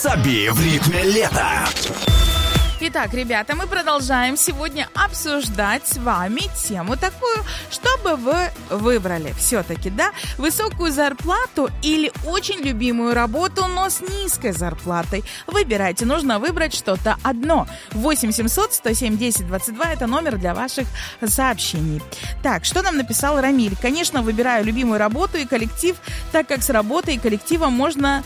Забей в ритме лета. Итак, ребята, мы продолжаем сегодня обсуждать с вами тему такую, чтобы вы выбрали все-таки, да, высокую зарплату или очень любимую работу, но с низкой зарплатой. Выбирайте, нужно выбрать что-то одно. 8 700 107 10 22 – это номер для ваших сообщений. Так, что нам написал Рамиль? Конечно, выбираю любимую работу и коллектив, так как с работой и коллективом можно...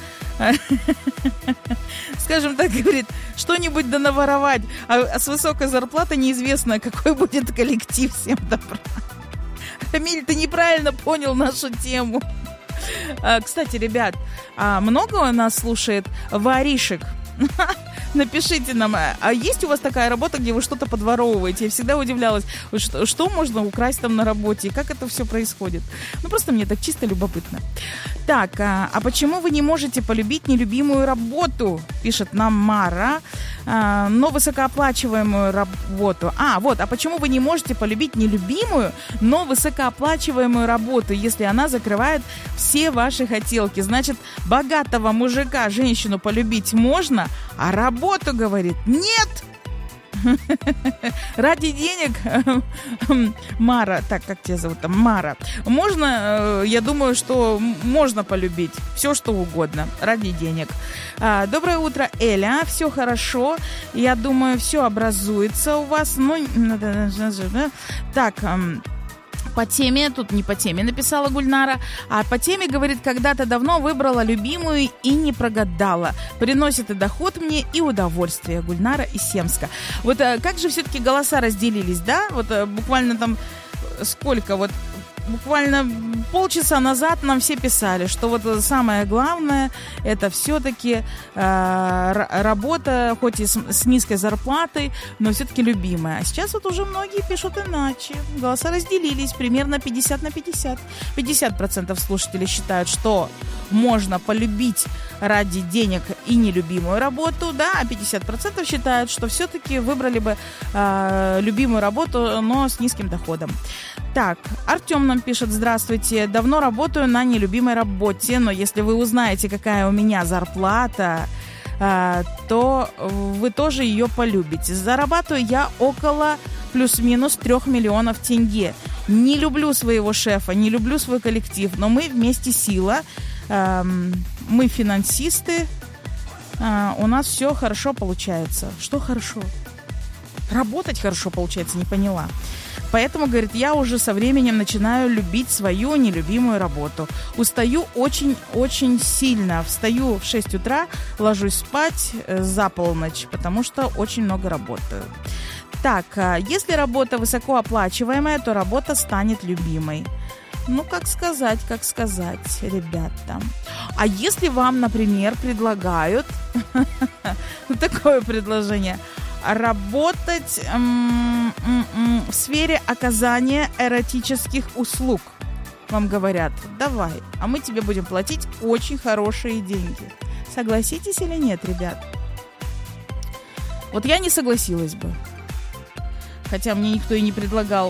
скажем так, говорит, что-нибудь да наворовать, а с высокой зарплатой неизвестно, какой будет коллектив. Всем добра. Рамиль, ты неправильно понял нашу тему. Кстати, ребят, много у нас слушает воришек? Напишите нам, а есть у вас такая работа, где вы что-то подворовываете? Я всегда удивлялась, что можно украсть там на работе, и как это все происходит. Ну, просто мне так чисто любопытно. Так, а почему вы не можете полюбить нелюбимую работу? Пишет нам Мара, но высокооплачиваемую работу. А почему вы не можете полюбить нелюбимую, но высокооплачиваемую работу, если она закрывает все ваши хотелки? Значит, богатого мужика, женщину полюбить можно, а работу, говорит, нет. Ради денег, Мара, так, как тебя зовут там, Мара, можно, я думаю, что можно полюбить все, что угодно, ради денег. Доброе утро, Эля, все хорошо, я думаю, все образуется у вас, так... По теме, тут не по теме написала Гульнара, а по теме, говорит, когда-то давно выбрала любимую и не прогадала. Приносит и доход мне, и удовольствие. Гульнара из Семска. Вот как же все-таки голоса разделились, да? Вот буквально там сколько, вот буквально полчаса назад нам все писали, что вот самое главное это все-таки работа, хоть и с низкой зарплатой, но все-таки любимая. А сейчас вот уже многие пишут иначе. Голоса разделились примерно 50 на 50. 50% слушателей считают, что можно полюбить ради денег и нелюбимую работу, да, а 50% считают, что все-таки выбрали бы любимую работу, но с низким доходом. Так, Артем нам пишет: здравствуйте, давно работаю на нелюбимой работе, но если вы узнаете, какая у меня зарплата, то вы тоже ее полюбите. Зарабатываю я около плюс-минус 3 миллионов тенге. Не люблю своего шефа, не люблю свой коллектив, но мы вместе сила, мы финансисты, у нас все хорошо получается. Что хорошо? Работать хорошо получается, не поняла. Поэтому, говорит, я уже со временем начинаю любить свою нелюбимую работу. Устаю очень-очень сильно. Встаю в 6 утра, ложусь спать за полночь, потому что очень много работаю. Так, если работа высокооплачиваемая, то работа станет любимой. Ну, как сказать, ребята. А если вам, например, предлагают такое предложение – работать в сфере оказания эротических услуг. Вам говорят: давай, а мы тебе будем платить очень хорошие деньги. Согласитесь или нет, ребят? Вот я не согласилась бы. Хотя мне никто и не предлагал.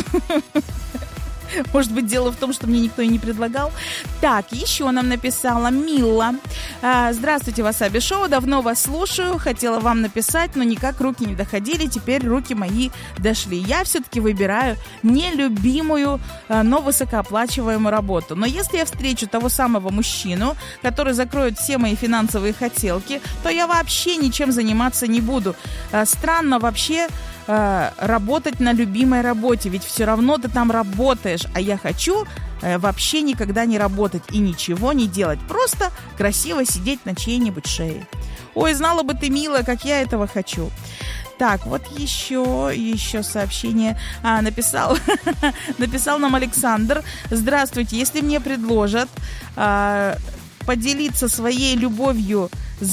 Может быть, дело в том, что мне никто и не предлагал. Так, еще нам написала Мила. Здравствуйте, Васаби Шоу. Давно вас слушаю. Хотела вам написать, но никак руки не доходили. Теперь руки мои дошли. Я все-таки выбираю нелюбимую, но высокооплачиваемую работу. Но если я встречу того самого мужчину, который закроет все мои финансовые хотелки, то я вообще ничем заниматься не буду. Странно вообще работать на любимой работе, ведь все равно ты там работаешь, а я хочу вообще никогда не работать и ничего не делать, просто красиво сидеть на чьей-нибудь шее. Ой, знала бы ты, милая, как я этого хочу. Так, вот еще сообщение написал нам Александр. Здравствуйте, если мне предложат поделиться своей любовью с